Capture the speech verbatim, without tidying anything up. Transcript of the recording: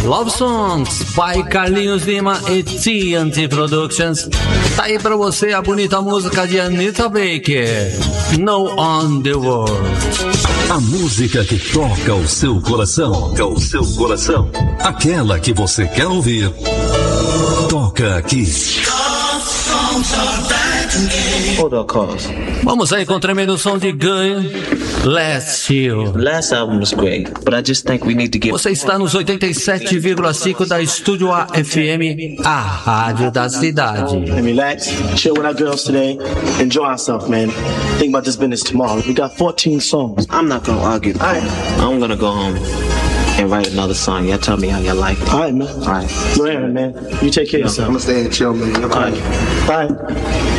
Love Songs by Carlinhos Lima e T N T Productions. Tá aí pra você a bonita música de Anita Baker, No On The World. A música que toca o seu coração, toca o seu coração. Aquela que você quer ouvir, toca aqui. Vamos aí com o tremendo som de Gun, Last Year. Last album was great, but I just think we need to get. Você está nos oitenta e sete vírgula cinco da Estúdio A F M, a rádio da cidade. And relax, chill with our girls today, enjoy ourselves, man. Think about this business tomorrow. We got fourteen songs. I'm not gonna argue. All right. I'm gonna go home and write another song. Y'all tell me how y'all like it. All right, man. All right. Go ahead, man. You take care of yourself. I'm gonna stay and chill, man. All right. All right.